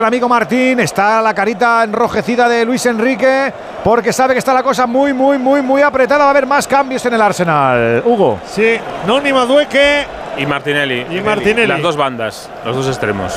El amigo Martín, está la carita enrojecida de Luis Enrique porque sabe que está la cosa muy apretada. Va a haber más cambios en el Arsenal. Hugo. Sí, Noni Madueque y Martinelli. Y Martinelli. Las dos bandas, los dos extremos.